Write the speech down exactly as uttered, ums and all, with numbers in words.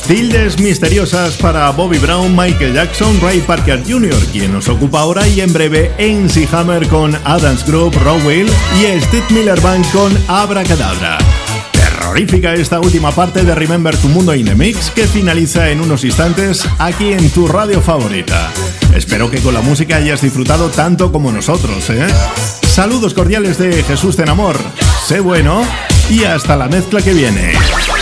Tildes misteriosas para Bobby Brown, Michael Jackson, Ray Parker junior, quien nos ocupa ahora, y en breve M C Hammer con Adams Group, Rowell y Steve Miller Band con Abracadabra. Terrorífica esta última parte de Remember Tu Mundo in the Mix, que finaliza en unos instantes aquí en tu radio favorita. Espero que con la música hayas disfrutado tanto como nosotros, ¿eh? Saludos cordiales de Jesús Tenamor. Sé bueno y hasta la mezcla que viene.